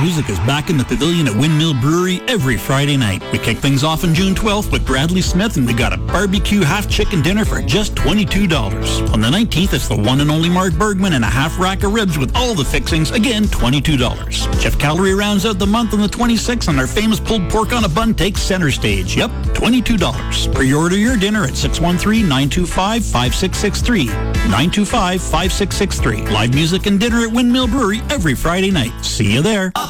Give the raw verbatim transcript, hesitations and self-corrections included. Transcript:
music is back in the pavilion at Windmill Brewery every Friday night. We kick things off on June twelfth with Bradley Smith, and we got a barbecue half chicken dinner for just twenty-two dollars. On the nineteenth, it's the one and only Mark Bergman and a half rack of ribs with all the fixings, again, twenty-two dollars. Jeff Calorie rounds out the month on the twenty-sixth, and our famous pulled pork on a bun takes center stage. Yep, twenty-two dollars. Pre-order your dinner at six one three, nine two five, five six six three. nine two five, five six six three. Live music and dinner at Windmill Brewery every Friday night. See you there.